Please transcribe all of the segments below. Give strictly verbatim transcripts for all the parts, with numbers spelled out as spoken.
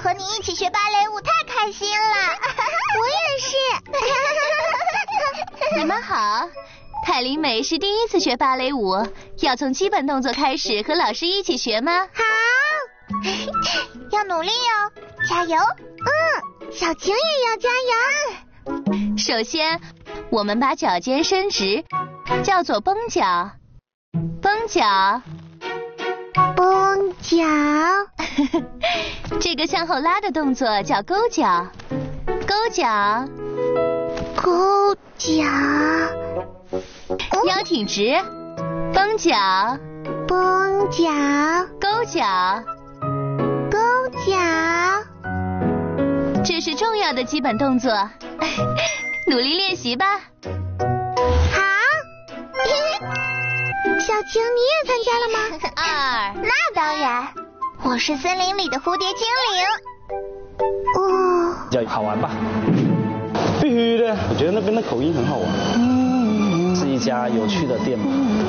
和你一起学芭蕾舞太开心了。我也是。你们好，泰琳美是第一次学芭蕾舞，要从基本动作开始，和老师一起学吗？ 好，要努力哦，加油。嗯，小晴也要加油。 首先，我们把脚尖伸直，叫做绷脚。绷脚， 绷脚。 这个向后拉的动作叫勾脚，勾脚， 勾脚。 腰挺直，绷脚， 绷脚， 勾脚， 勾脚。 这是重要的基本动作，努力练习吧。 好。小晴，你也参加了吗？ 二， 那当然，我是森林里的蝴蝶精灵。哦， 叫好玩吧？必须的，我觉得那边的口音很好玩。嗯，是一家有趣的店吧。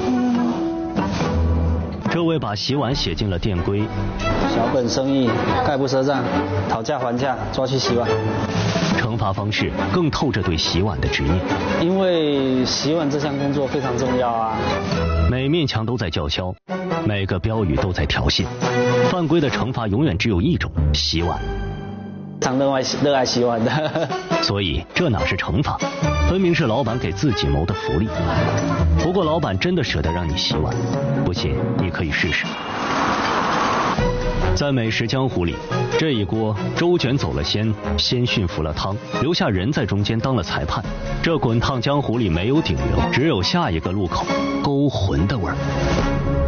这位把洗碗写进了店规。 小本生意，概不赊账，讨价还价，抓去洗碗。 惩罚方式更透着对洗碗的执念。 因为洗碗这项工作非常重要啊。 每面墙都在叫嚣，每个标语都在挑衅。犯规的惩罚永远只有一种：洗碗。 非常热爱热爱洗碗的。 所以这哪是惩罚，分明是老板给自己谋的福利。不过老板真的舍得让你洗碗，不信你可以试试。在美食江湖里，这一锅周卷走了鲜，鲜驯服了汤，留下人在中间当了裁判。这滚烫江湖里没有顶流，只有下一个路口勾魂的味儿。